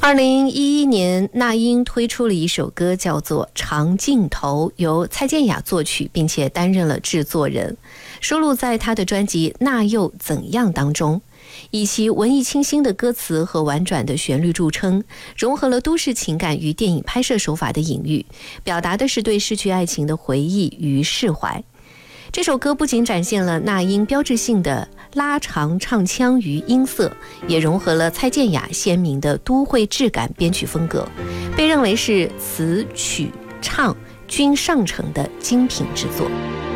2011年，那英推出了一首歌叫做《长镜头》，由蔡健雅作曲，并且担任了制作人，收录在她的专辑《那又怎样》当中。以其文艺清新的歌词和婉转的旋律著称，融合了都市情感与电影拍摄手法的隐喻，表达的是对逝去爱情的回忆与释怀。这首歌不仅展现了那英标志性的拉长唱腔与音色，也融合了蔡健雅鲜明的都会质感编曲风格，被认为是词曲唱均上乘的精品之作。